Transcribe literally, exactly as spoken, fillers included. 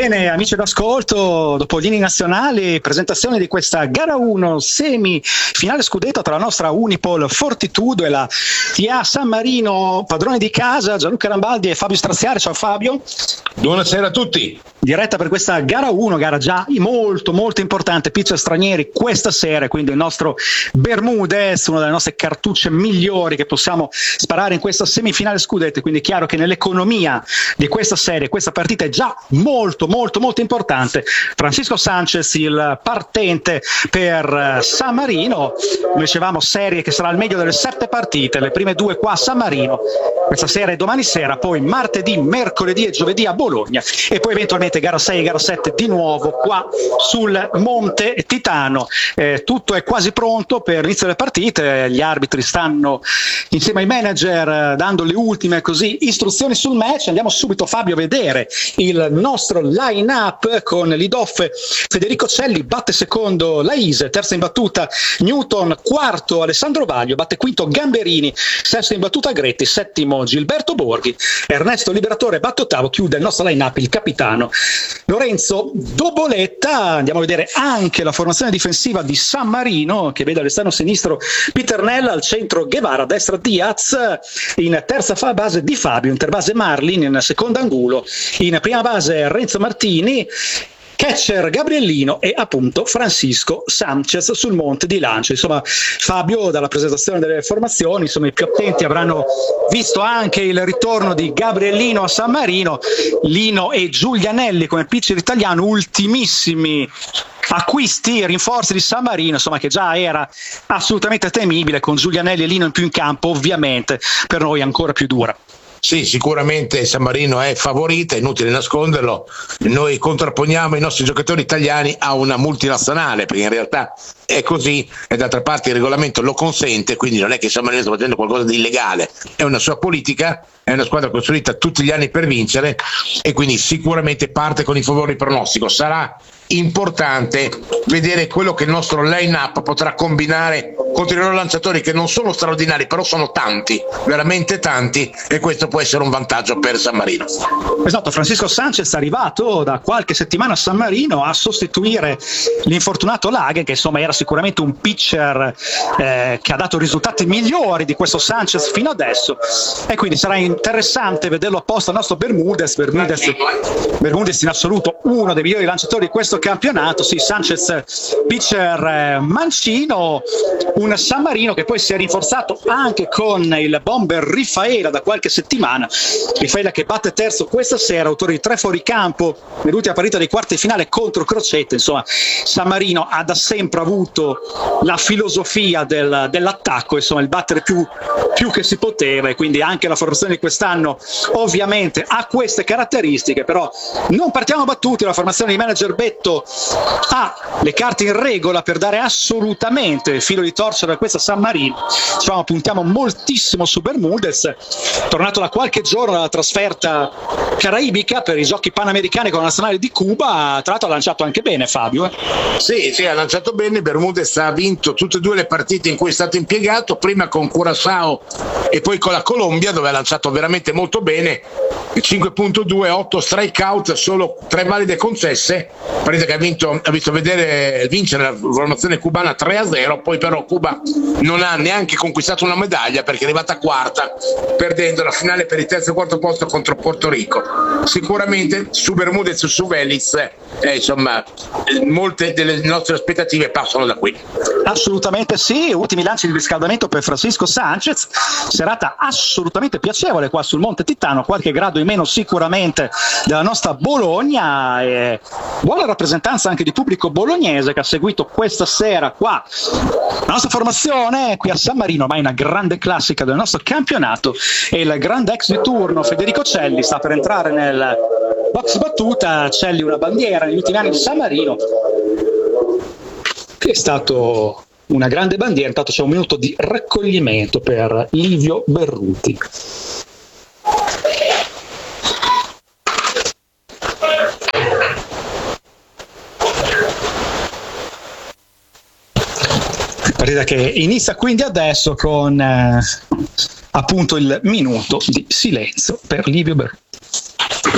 Bene, amici d'ascolto, dopo gli inni nazionali, presentazione di questa gara uno semifinale scudetto tra la nostra Unipol Fortitudo e la T A San Marino, padrone di casa Gianluca Rambaldi e Fabio Straziari. Ciao Fabio. Buonasera a tutti. Diretta per questa gara uno, gara già molto molto importante, pitcher stranieri questa sera, quindi il nostro Bermudez, una delle nostre cartucce migliori che possiamo sparare in questa semifinale scudetto, quindi è chiaro che nell'economia di questa serie, questa partita è già molto molto molto importante. Francisco Sanchez, il partente per San Marino, come dicevamo serie che sarà al meglio delle sette partite, le prime due qua a San Marino, questa sera e domani sera, poi martedì, mercoledì e giovedì a Bologna e poi eventualmente gara sei e gara sette di nuovo qua sul Monte Titano. Eh, tutto è quasi pronto per l'inizio delle partite, gli arbitri stanno insieme ai manager eh, dando le ultime così istruzioni sul match. Andiamo subito, Fabio, a vedere il nostro line-up con lead-off Federico Celli, batte secondo Laise, terza in battuta Newton, quarto Alessandro Vaglio, batte quinto Gamberini, sesto in battuta Gretti, settimo Gilberto Borghi, Ernesto Liberatore batte ottavo, chiude il nostro line-up il capitano Lorenzo Doboletta. Andiamo a vedere anche la formazione difensiva di San Marino, che vede all'esterno sinistro Piternella, al centro Guevara, a destra Diaz, in terza fa base Di Fabio, interbase Marlin, in seconda Angulo, in prima base Renzo Martini, catcher Gabriellino e appunto Francisco Sanchez sul monte di lancio. Insomma, Fabio, dalla presentazione delle formazioni, insomma, i più attenti avranno visto anche il ritorno di Gabriellino a San Marino, Lino e Giulianelli come pitcher italiano, ultimissimi acquisti e rinforzi di San Marino, insomma, che già era assolutamente temibile, con Giulianelli e Lino in più in campo, ovviamente per noi ancora più dura. Sì, sicuramente San Marino è favorita, è inutile nasconderlo. Noi contrapponiamo i nostri giocatori italiani a una multinazionale, perché in realtà è così e d'altra parte il regolamento lo consente, quindi non è che San Marino sta facendo qualcosa di illegale, è una sua politica, è una squadra costruita tutti gli anni per vincere e quindi sicuramente parte con i favori pronostico. Sarà importante vedere quello che il nostro line-up potrà combinare contro i loro lanciatori, che non sono straordinari, però sono tanti, veramente tanti, e questo può essere un vantaggio per San Marino. Esatto, Francisco Sanchez è arrivato da qualche settimana a San Marino a sostituire l'infortunato Laghe, che insomma era sicuramente un pitcher eh, che ha dato risultati migliori di questo Sanchez fino adesso, e quindi sarà interessante vederlo apposta al nostro Bermudez. Bermudez, Bermudez in assoluto uno dei migliori lanciatori di questo campionato. Sì, Sanchez pitcher eh, mancino, un San Marino che poi si è rinforzato anche con il bomber Rifaela da qualche settimana, Rifaela che batte terzo questa sera, autore di tre fuoricampo nell'ultima partita dei quarti di finale contro Crocette. Insomma, San Marino ha da sempre avuto la filosofia del, dell'attacco, insomma il battere più, più che si poteva, e quindi anche la formazione di quest'anno ovviamente ha queste caratteristiche. Però non partiamo battuti, la formazione di manager Betto ha le carte in regola per dare assolutamente il filo di torcere a questa San Marino. Diciamo, puntiamo moltissimo su Bermudez, tornato da qualche giorno dalla trasferta caraibica per i giochi panamericani con la nazionale di Cuba. Tra l'altro ha lanciato anche bene, Fabio. Eh? Sì, sì, ha lanciato bene. Bermudez ha vinto tutte e due le partite in cui è stato impiegato, prima con Curaçao e poi con la Colombia, dove ha lanciato veramente molto bene, cinque virgola due, otto strikeout, solo tre valide concesse, partita che ha vinto, ha visto vedere vincere la formazione cubana tre a zero. Poi però Cuba non ha neanche conquistato una medaglia perché è arrivata quarta, perdendo la finale per il terzo e quarto posto contro Porto Rico. Sicuramente su Bermudez e su Veliz eh, insomma molte delle nostre aspettative passano da qui. Assolutamente sì, ultimi lanci di riscaldamento per Francisco Sanchez, serata assolutamente piacevole qua sul Monte Titano, qualche grado in meno sicuramente della nostra Bologna, e buona rappresentanza anche di pubblico bolognese che ha seguito questa sera qua la nostra formazione qui a San Marino, ormai una grande classica del nostro campionato, e il grande ex di turno Federico Celli sta per entrare nel box battuta. Celli, una bandiera negli ultimi anni di San Marino, che è stato una grande bandiera. Intanto c'è un minuto di raccoglimento per Livio Berruti. Partita che inizia quindi adesso con eh, appunto il minuto di silenzio per Livio Berruti.